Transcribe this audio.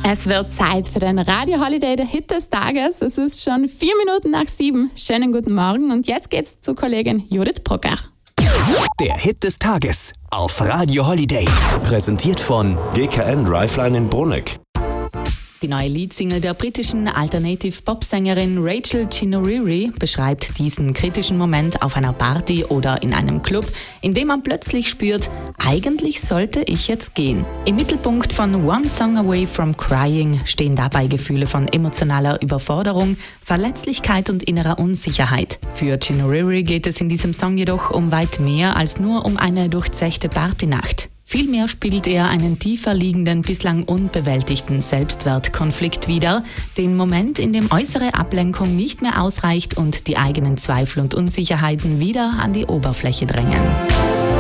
Es wird Zeit für den Radio Holiday, der Hit des Tages. Es ist schon 4 Minuten nach 7. Schönen guten Morgen und jetzt geht's zu Kollegin Judith Brucker. Der Hit des Tages auf Radio Holiday. Präsentiert von GKN Driveline in Bruneck. Die neue Leadsingle der britischen Alternative-Pop-Sängerin Rachel Chinouriri beschreibt diesen kritischen Moment auf einer Party oder in einem Club, in dem man plötzlich spürt, eigentlich sollte ich jetzt gehen. Im Mittelpunkt von One Song Away from Crying stehen dabei Gefühle von emotionaler Überforderung, Verletzlichkeit und innerer Unsicherheit. Für Chinouriri geht es in diesem Song jedoch um weit mehr als nur um eine durchzechte Partynacht. Vielmehr spiegelt er einen tiefer liegenden, bislang unbewältigten Selbstwertkonflikt wider, den Moment, in dem äußere Ablenkung nicht mehr ausreicht und die eigenen Zweifel und Unsicherheiten wieder an die Oberfläche drängen.